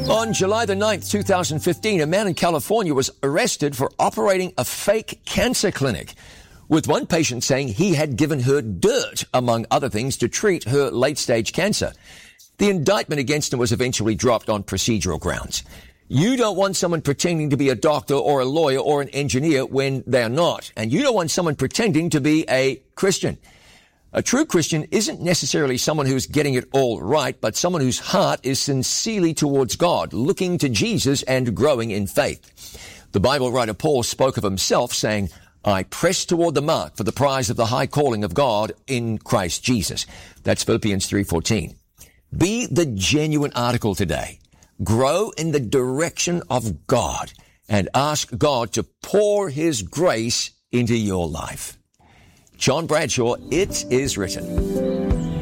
On July the 9th, 2015, a man in California was arrested for operating a fake cancer clinic, with one patient saying he had given her dirt, among other things, to treat her late-stage cancer. The indictment against him was eventually dropped on procedural grounds. You don't want someone pretending to be a doctor or a lawyer or an engineer when they're not. And you don't want someone pretending to be a Christian. A true Christian isn't necessarily someone who's getting it all right, but someone whose heart is sincerely towards God, looking to Jesus and growing in faith. The Bible writer Paul spoke of himself saying, I press toward the mark for the prize of the high calling of God in Christ Jesus. That's Philippians 3:14. Be the genuine article today. Grow in the direction of God and ask God to pour His grace into your life. John Bradshaw, It Is Written.